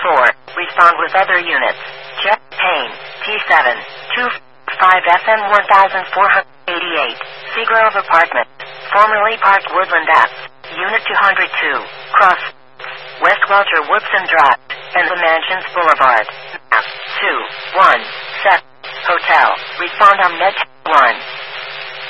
4. Respond with other units. Jeff Payne, T7, 25 FM 1488, Seagrove Apartment, formerly Park Woodland F, Unit 202, Cross, West Welcher Woodson Drive, and the Mansions Boulevard. Map 2, 1, Set, Hotel, respond on Med 1.